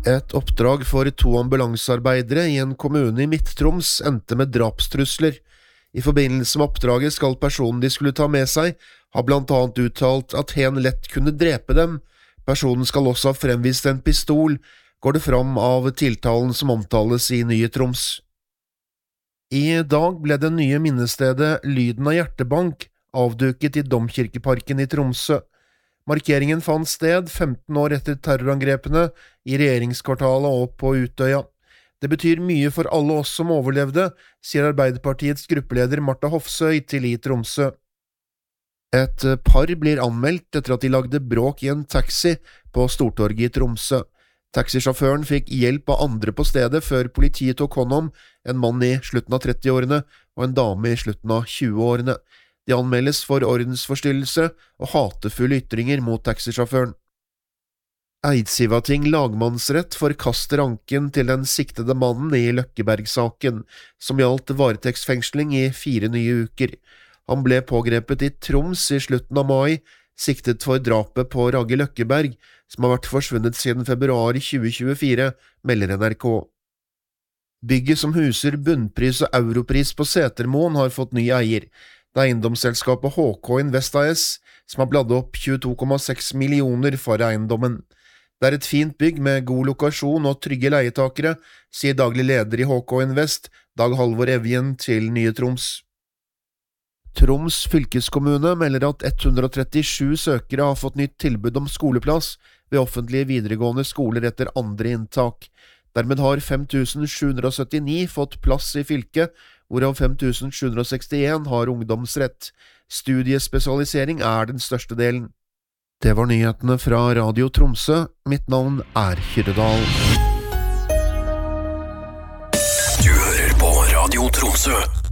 Et oppdrag for 2 ambulansearbeidere i en kommune i Midt-Troms endte med drapstrusler. I forbindelse med oppdraget skal personen de skulle ta med seg, ha blant annet uttalt at hen lett kunne drepe dem. Personen skal også ha fremvist en pistol, går det fram av tiltalen som omtales i Nye Troms. I dag ble det nye minnestedet Lyden av hjertebank avduket i Domkirkeparken i Tromsø. Markeringen fant sted 15 år etter terrorangrepene i regjeringskvartalet og på Utøya. Det betyr mye for alle oss som overlevde, sier Arbeiderpartiets gruppeleder Martha Hofsøy til i Tromsø. Et par blir anmeldt etter at de lagde bråk i en taxi på Stortorget i Tromsø. Taxisjåføren fikk hjelp av andre på stedet før politiet tok hånd om en mann i slutten av 30-årene og en dame i slutten av 20-årene. De anmeldes for ordensforstyrrelse og hatefulle ytringer mot taxisjåføren. Eidsivating lagmannsrett forkaster anken til den siktede mannen i Løkkeberg-saken, som gjaldt varetektsfengsling i 4 nye uker. Han ble pågrepet i Troms i slutten av mai, siktet for drapet på Ragge Løkkeberg, som har vært forsvunnet siden februar 2024, melder NRK. Bygget som huser Bunnpris og Europris på Setermoen har fått ny eier. Det er eiendomsselskapet HK Invest AS, som har bladd opp 22,6 millioner for eiendommen. Det er et fint bygg med god lokasjon og trygge leietakere, sier daglig leder i HK Invest, Dag Halvor Evjen til Nye Troms. Troms fylkeskommune melder at 137 søkere har fått nytt tilbud om skoleplass ved offentlige videregående skoler etter andre inntak. Dermed har 5.779 fått plass i fylket, hvorav 5.761 har ungdomsrett. Studiespesialisering er den største delen. Det var nyhetene fra Radio Tromsø. Mitt navn er Hyrdal. Du hører på Radio Tromsø.